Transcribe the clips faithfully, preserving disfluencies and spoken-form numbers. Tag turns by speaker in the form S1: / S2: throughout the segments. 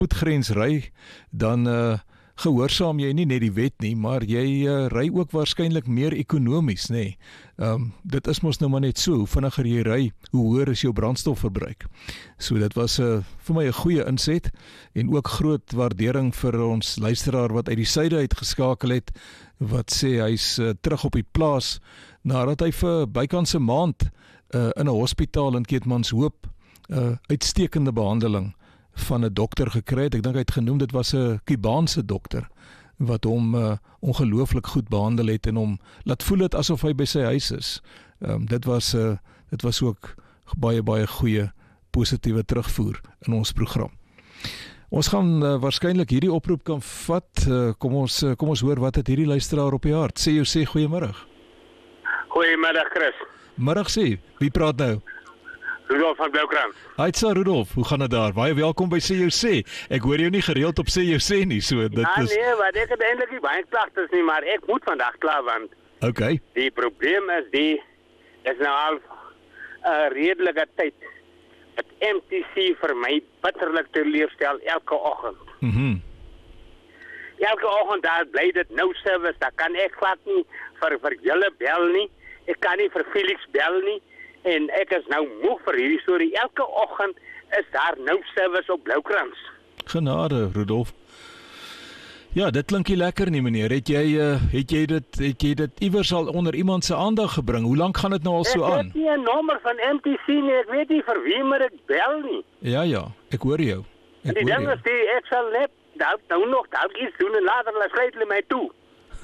S1: grens ry, dan uh, gehoorsaam jy nie net die wet nie, maar jy uh, ry ook waarskynlik meer ekonomies, nê. Nee. Um, dit is mos nou maar net so, hoe vinniger jy ry, hoe hoër is jou brandstofverbruik. So dit was uh, vir my 'n goeie inset en ook groot waardering vir ons luisteraar wat uit die suide uitgeskakel het, wat sê hy's uh, terug op die plaas nadat hy vir bykans 'n maand uh, in 'n hospitaal in Keetmanshoop uh, uitstekende behandeling van 'n dokter gekry het. Ek dink hy het genoem dit was 'n Kubaanse dokter wat hom uh, ongelooflik goed behandel het en hom laat voel het asof hy by sy huis is. Um, dit was uh, dit was ook baie baie goeie positiewe terugvoer in ons program. Ons gaan uh, waarskynlik hierdie oproep kan vat. Uh, kom ons uh, kom ons hoor wat het hierdie luisteraar op die hart. Sê jou sê goeiemôre.
S2: Goeiemiddag Chris.
S1: Middag sê. Wie praat nou?
S2: Rudolf van Bloukrans.
S1: Haitsa Rudolf, hoe gaan dit daar? Baie welkom by Sê Jou Sê. Ek hoor jou nie gereeld op Sê Jou Sê nie, so dit
S2: ja,
S1: is...
S2: Nee, wat ek het eindelijk nie baie klagtes nie, maar ek moet vandag klaar, want
S1: okay.
S2: Die probleem is die, is nou al 'n uh, redelike tyd, dat M T C vir my bitterlik teleurstel elke oggend.
S1: Mhm. Mm
S2: elke oggend daar bly dit nou service, daar kan ek glad nie vir, vir julle bel nie, ek kan nie vir Felix bel nie, en ek is nou moeg vir hierdie storie. Elke oggend is daar nou service op Bloukrans.
S1: Genade, Rudolf. Ja, dit klink nie lekker nie, meneer. Het jy uh, het jy dit het jy dit iewers al onder iemand se aandag gebring? Hoe lank gaan dit nou al so aan?
S2: Ek het nie 'n nommer van M T C nie. Ek weet nie vir wie moet ek bel nie.
S1: Ja, ja, ek hoor jou. Ek
S2: die ding is die ek sal net dalk nou nog dalk iets doen en later laat skryf hulle my toe.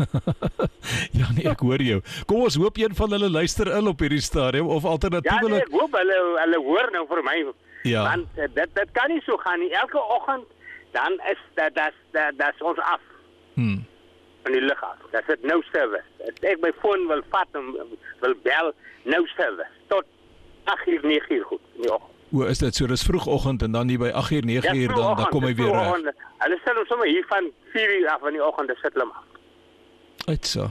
S1: Ja nee, ek hoor jou. Kom ons hoop een van hulle luister in op hierdie stadium of alternatiefelik.
S2: Ja nee, ek hoop hulle hulle hoor nou vir my.
S1: Ja.
S2: Want uh, dit dit kan nie so gaan nie. Elke oggend dan is dat dat dat is ons af.
S1: Hmm.
S2: Van die lug af. Dat is no service. Ek my foon wil vat en wil bel, no service. Tot agt uur nege uur goed in die oggend.
S1: O, is dit so? Dis vroegoggend en dan hier by agt uur nege uur dan dan kom hy weer reg.
S2: Hulle sê ons sommer hier van vier uur af in die oggend sit hulle maar.
S1: Uitsa.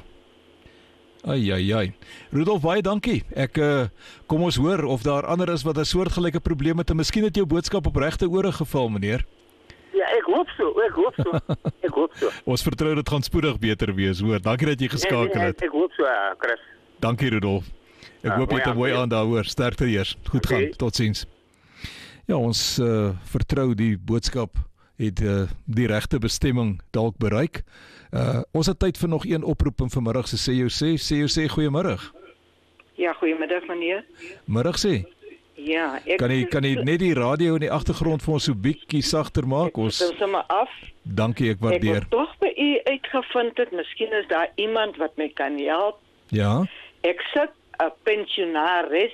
S1: Ai ai ai. Rudolf, baie dankie. Ek uh, kom ons hoor of daar ander is wat 'n soortgelyke probleem het en miskien het jou boodskap op regte ore geval, meneer.
S2: Ja, ek hoop so. Ek hoop so. Ek hoop so.
S1: Ons vertrou dit gaan spoedig beter wees, hoor. Dankie dat jy geskakel het.
S2: Ek, ek hoop so, Chris.
S1: Dankie, Rudolf. Ek uh, hoop jy het 'n mooi aand daar, hoor. Sterkte eers. Goed okay. gaan. Totsiens. Ja, ons uh, vertrou die boodskap het uh, die regte bestemming dalk bereik. Uh, ons het tyd vir nog een oproep in vanmiddag se Sê Jou Sê. Sê Jou Sê goeiemôre.
S3: Ja, goeiemiddag meneer.
S1: Middag sê.
S3: Ja, ek
S1: kan jy kan jy net die radio in die agtergrond vir ons so bietjie sagter maak? Ons
S3: Ons sommer af.
S1: Dankie, ek waardeer.
S3: Ek het tog by u uitgevind het, miskien is daar iemand wat my kan help.
S1: Ja.
S3: Ek sit 'n pensionaris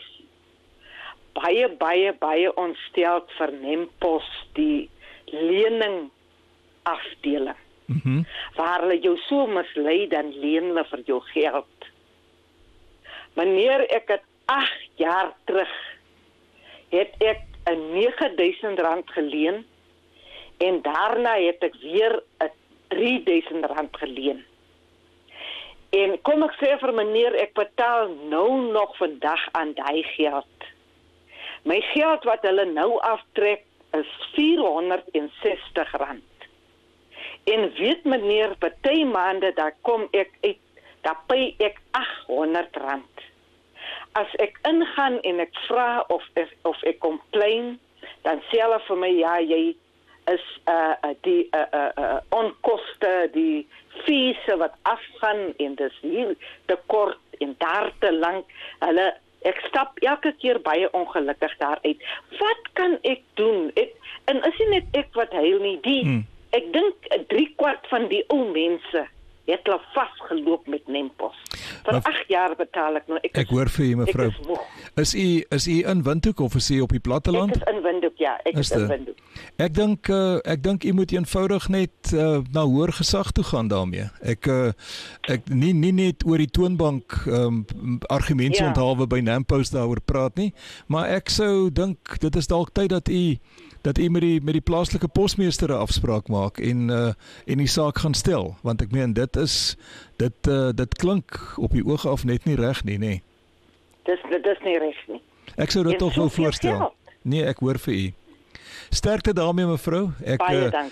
S3: baie baie baie ontsteld vir Nempos die lening afdeling.
S1: Mhm. Mm
S3: waar hulle jou so mislei dan leen hulle vir jou geld. Wanneer ek het agt jaar terug het ek 'n nege duisend rand geleen en daarna het ek weer 'n drie duisend rand geleen. En kom ek sê vir meneer, ek betaal nou nog vandag aan daai geld. My geld wat hulle nou aftrek is vierhonderdsestig rand. En weet meneer, party maande daar kom ek uit, daar pay ek agthonderd rand. As ek ingaan en ek vra of of ek complain, dan sê hulle vir my ja, jy is uh, uh die uh, uh, uh onkoste, die fees wat afgaan en dis hier te kort en daar te lank. Hulle ek stap elke keer baie ongelukkig daaruit. Wat kan ek doen? Ek, en is nie net ek wat huil nie, die hmm. Ek dink drie kwart van die ou mense het hulle vasgeloop met Nempos. Vir agt jaar betaal ek nou. Ek,
S1: ek is, hoor vir u mevrou. Is u is u in Windhoek of is u op die platteland?
S3: Ek is in Windhoek, ja. Ek is, is in Windhoek.
S1: Ek dink uh, ek dink u moet eenvoudig net uh, na hoër gesag toe gaan daarmee. Ek uh, ek nie nie net oor die toonbank um, argumente ja. onthaalwe by Nempos daaroor praat nie, maar ek sou dink dit is dalk tyd dat u dat u met die met die plaaslike posmeester 'n afspraak maak en uh, en die saak gaan stel, want ek meen dit is dit uh, dit klink op die oog af net nie reg nie, nê. Nee.
S3: Dis dit is nie reg nie.
S1: Ek sou dit tog wil voorstel. Geld. Nee, ek hoor vir u. Sterkte daarmee mevrou. Ek
S3: Baie
S1: uh,
S3: dankie.